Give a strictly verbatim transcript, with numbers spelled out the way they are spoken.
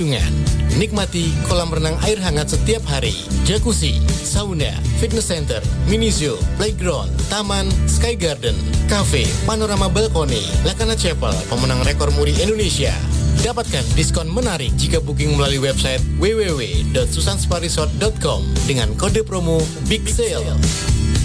Nikmati kolam renang air hangat setiap hari, jacuzzi, sauna, fitness center, mini zoo, playground, taman, sky garden, cafe, panorama balkoni, Lakana Chapel, pemenang rekor muri Indonesia. Dapatkan diskon menarik jika booking melalui website w w w dot susanspa resort dot com dengan kode promo Big Sale.